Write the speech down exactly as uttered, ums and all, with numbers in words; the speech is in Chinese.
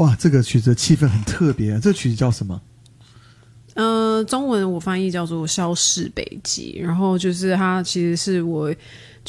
哇，这个曲子的气氛很特别，这曲子叫什么？ 呃，中文我翻译叫做《消逝北极》，然后就是它其实是我。